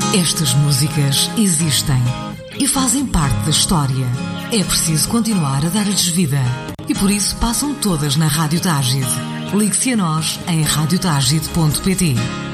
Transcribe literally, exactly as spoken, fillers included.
Estas músicas existem e fazem parte da história. É preciso continuar a dar-lhes vida. E por isso passam todas na Rádio Tágide. Ligue-se a nós em rádio tágide ponto pt.